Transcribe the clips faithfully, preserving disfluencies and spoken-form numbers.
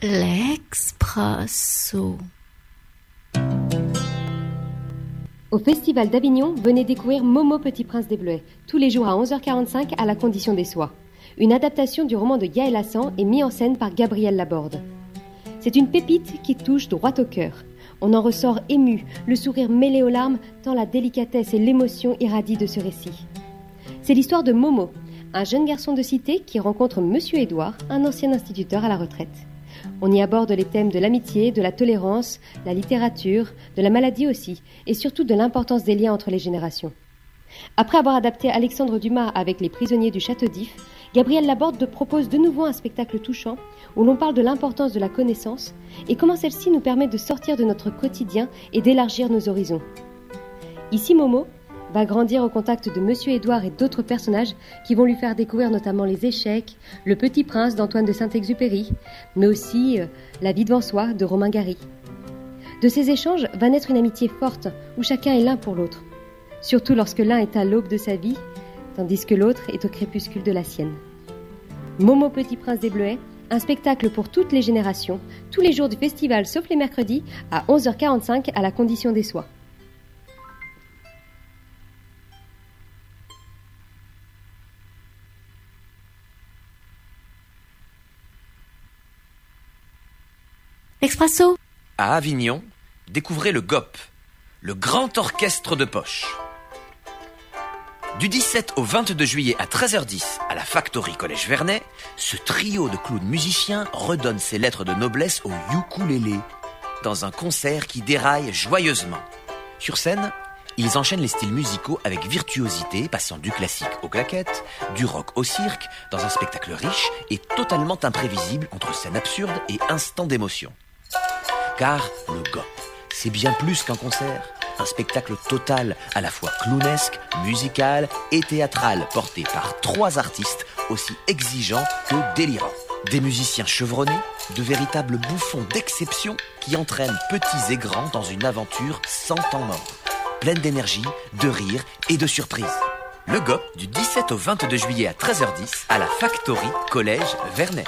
L'Expresso. Au Festival d'Avignon, venez découvrir Momo Petit Prince des Bleuets, tous les jours à onze heures quarante-cinq à la Condition des Soies. Une adaptation du roman de Yaël Hassan et mise en scène par Gabriel Laborde. C'est une pépite qui touche droit au cœur. On en ressort ému, le sourire mêlé aux larmes, tant la délicatesse et l'émotion irradient de ce récit. C'est l'histoire de Momo, un jeune garçon de cité qui rencontre Monsieur Édouard, un ancien instituteur à la retraite. On y aborde les thèmes de l'amitié, de la tolérance, la littérature, de la maladie aussi, et surtout de l'importance des liens entre les générations. Après avoir adapté Alexandre Dumas avec Les prisonniers du Château d'If, Gabriel Laborde propose de nouveau un spectacle touchant où l'on parle de l'importance de la connaissance et comment celle-ci nous permet de sortir de notre quotidien et d'élargir nos horizons. Ici, Momo va grandir au contact de Monsieur Édouard et d'autres personnages qui vont lui faire découvrir notamment les échecs, Le Petit Prince d'Antoine de Saint-Exupéry, mais aussi euh, La vie devant soi de Romain Gary. De ces échanges va naître une amitié forte où chacun est l'un pour l'autre, surtout lorsque l'un est à l'aube de sa vie, tandis que l'autre est au crépuscule de la sienne. Momo Petit Prince des Bleuets, un spectacle pour toutes les générations, tous les jours du festival sauf les mercredis, à onze heures quarante-cinq à la Condition des Soies. L'Expresso. À Avignon, découvrez le G O P, le grand orchestre de poche. Du dix-sept au vingt-deux juillet à treize heures dix à la Factory Collège Vernet, ce trio de clowns musiciens redonne ses lettres de noblesse au ukulélé dans un concert qui déraille joyeusement. Sur scène, ils enchaînent les styles musicaux avec virtuosité, passant du classique aux claquettes, du rock au cirque, dans un spectacle riche et totalement imprévisible entre scènes absurdes et instants d'émotion. Car le G O P, c'est bien plus qu'un concert, un spectacle total, à la fois clownesque, musical et théâtral, porté par trois artistes aussi exigeants que délirants. Des musiciens chevronnés, de véritables bouffons d'exception qui entraînent petits et grands dans une aventure sans temps mort, pleine d'énergie, de rire et de surprises. Le G O P du dix-sept au vingt-deux juillet à treize heures dix à la Factory Collège Vernet.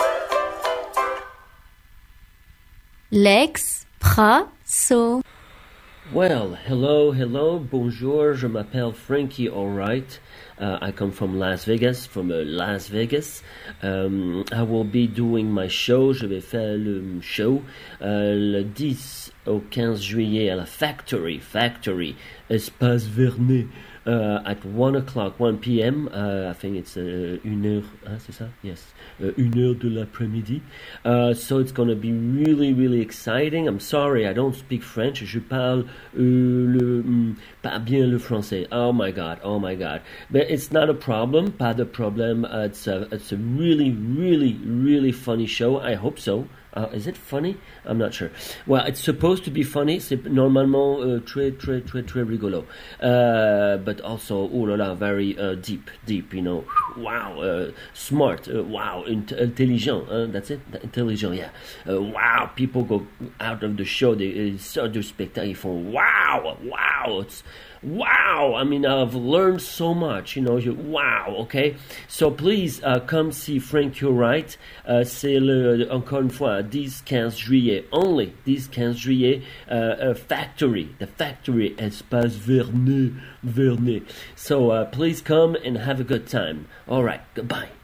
L'Expresso. Well, hello, hello, bonjour, je m'appelle Frankie Allwright. Uh, I come from Las Vegas, from uh, Las Vegas. Um, I will be doing my show, je vais faire le show uh, le dix au quinze juillet à la Factory, Factory, Espace Vernet. Uh, at one o'clock, one p.m. Uh, I think it's uh, une heure, hein, c'est ça? Yes, uh, une heure de l'après-midi. Uh, so it's going to be really, really exciting. I'm sorry, I don't speak French. Je parle uh, le, mm, pas bien le français. Oh my God, oh my God. But it's not a problem, pas de problème. Uh, it's, a, it's a really, really, really funny show. I hope so. Uh, is it funny? I'm not sure. Well, it's supposed to be funny. C'est normalement uh, très, très, très, très rigolo. Uh, but also, oh là là, very uh, deep, deep, you know. Wow, uh, smart, uh, wow, int- intelligent. Uh, that's it? Intelligent, yeah. Uh, wow, people go out of the show, they sortent du spectacle, ils font wow, wow, it's wow. I mean, I've learned so much, you know. You, wow, okay. So please uh, come see Frankie Allwright. Uh, c'est le, encore une fois, dix quinze juillet only. dix quinze juillet, uh, uh, Factory, the Factory, Espace Vernet, Vernet. So uh, please come and have a good time. All right, goodbye.